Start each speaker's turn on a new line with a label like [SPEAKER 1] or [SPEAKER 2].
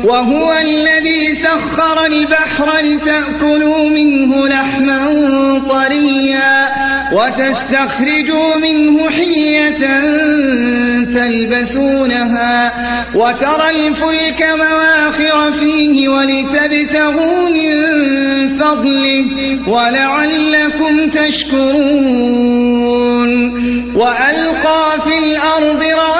[SPEAKER 1] وهو الذي سخر البحر لتأكلوا منه لحما طريا وتستخرجوا منه حلية تلبسونها وترى الفلك مواخر فيه ولتبتغوا من فضله ولعلكم تشكرون وألقى في الأرض